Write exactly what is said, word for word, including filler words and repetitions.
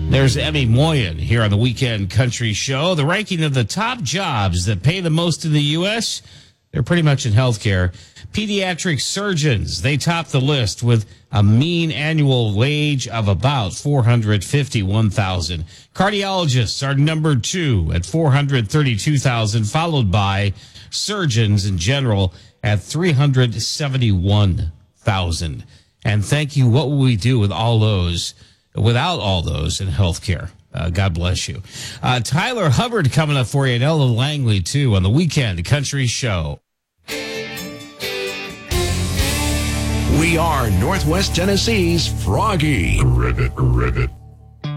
There's Emmy Moyen here on the Weekend Country Show. The ranking of the top jobs that pay the most in the U S, they're pretty much in healthcare. Pediatric surgeons, they top the list with a mean annual wage of about four hundred fifty-one thousand dollars. Cardiologists are number two at four hundred thirty-two thousand dollars, followed by surgeons in general at three hundred seventy-one thousand dollars. And thank you. What will we do with all those, without all those in healthcare? Uh, God bless you. Uh, Tyler Hubbard coming up for you, and Ella Langley, too, on the Weekend Country Show. We are Northwest Tennessee's Froggy. Rivet, rivet.